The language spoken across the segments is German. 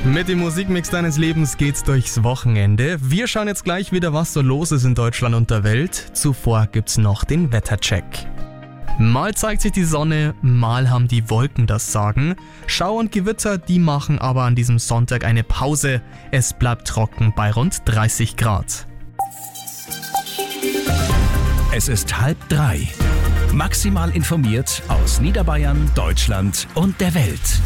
Mit dem Musikmix deines Lebens geht's durchs Wochenende. Wir schauen jetzt gleich wieder, was so los ist in Deutschland und der Welt. Zuvor gibt's noch den Wettercheck. Mal zeigt sich die Sonne, mal haben die Wolken das Sagen. Schauer und Gewitter, die machen aber an diesem Sonntag eine Pause. Es bleibt trocken bei rund 30 Grad. Es ist 2:30. Maximal informiert aus Niederbayern, Deutschland und der Welt.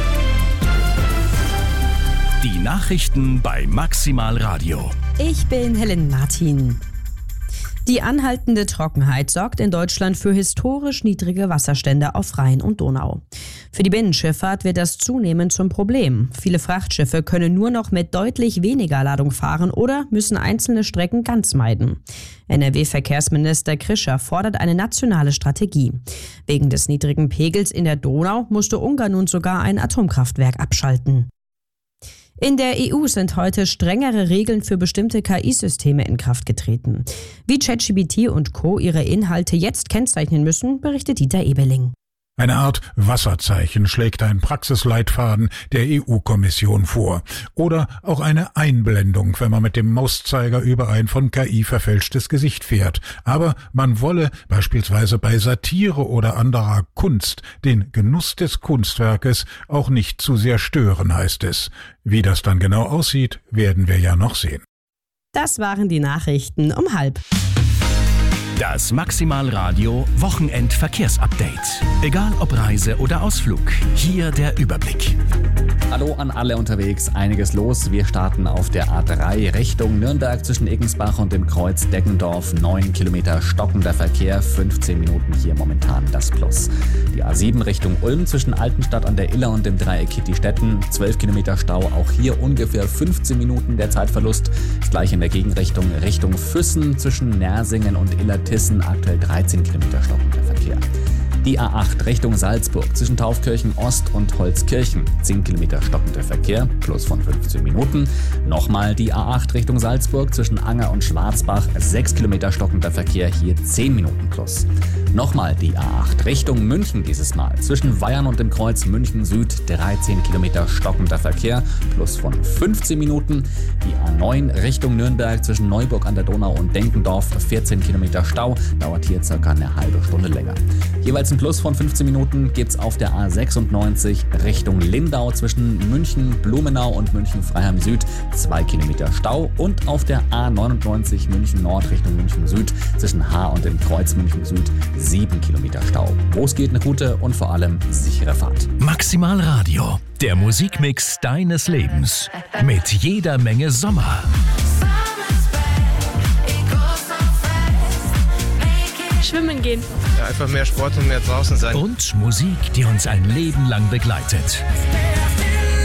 Die Nachrichten bei Maximal Radio. Ich bin Helen Martin. Die anhaltende Trockenheit sorgt in Deutschland für historisch niedrige Wasserstände auf Rhein und Donau. Für die Binnenschifffahrt wird das zunehmend zum Problem. Viele Frachtschiffe können nur noch mit deutlich weniger Ladung fahren oder müssen einzelne Strecken ganz meiden. NRW-Verkehrsminister Krischer fordert eine nationale Strategie. Wegen des niedrigen Pegels in der Donau musste Ungarn nun sogar ein Atomkraftwerk abschalten. In der EU sind heute strengere Regeln für bestimmte KI-Systeme in Kraft getreten. Wie ChatGPT und Co. ihre Inhalte jetzt kennzeichnen müssen, berichtet Dieter Ebeling. Eine Art Wasserzeichen schlägt ein Praxisleitfaden der EU-Kommission vor. Oder auch eine Einblendung, wenn man mit dem Mauszeiger über ein von KI verfälschtes Gesicht fährt. Aber man wolle beispielsweise bei Satire oder anderer Kunst den Genuss des Kunstwerkes auch nicht zu sehr stören, heißt es. Wie das dann genau aussieht, werden wir ja noch sehen. Das waren die Nachrichten um 12:30. Das Maximal Radio Wochenend-Verkehrsupdate. Egal ob Reise oder Ausflug, hier der Überblick. Hallo an alle unterwegs, einiges los. Wir starten auf der A3 Richtung Nürnberg zwischen Eggensbach und dem Kreuz Deggendorf. 9 Kilometer stockender Verkehr, 15 Minuten hier momentan das Plus. Die A7 Richtung Ulm zwischen Altenstadt an der Iller und dem Dreieck Kitti-Stetten. 12 Kilometer Stau, auch hier ungefähr 15 Minuten der Zeitverlust. Das gleiche in der Gegenrichtung Richtung Füssen zwischen Nersingen und Illertissen. Aktuell 13 Kilometer stockender Verkehr. Die A8 Richtung Salzburg zwischen Taufkirchen Ost und Holzkirchen. 10 Kilometer stockender Verkehr, plus von 15 Minuten. Nochmal die A8 Richtung Salzburg zwischen Anger und Schwarzbach. 6 Kilometer stockender Verkehr, hier 10 Minuten plus. Nochmal die A8 Richtung München dieses Mal. Zwischen Weyern und dem Kreuz München Süd. 13 Kilometer stockender Verkehr, plus von 15 Minuten. Die A9 Richtung Nürnberg zwischen Neuburg an der Donau und Denkendorf. 14 Kilometer Stau, dauert hier circa eine halbe Stunde länger. Jeweils ein Plus von 15 Minuten gibt's auf der A96 Richtung Lindau zwischen München Blumenau und München Freiham Süd. 2 Kilometer Stau und auf der A99 München Nord Richtung München Süd zwischen Haar und dem Kreuz München Süd 7 Kilometer Stau. Los geht eine gute und vor allem sichere Fahrt. Maximal Radio, der Musikmix deines Lebens. Mit jeder Menge Sommer. Schwimmen gehen. Ja, einfach mehr Sport und mehr draußen sein. Und Musik, die uns ein Leben lang begleitet.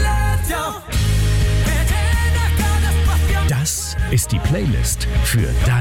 Das ist die Playlist für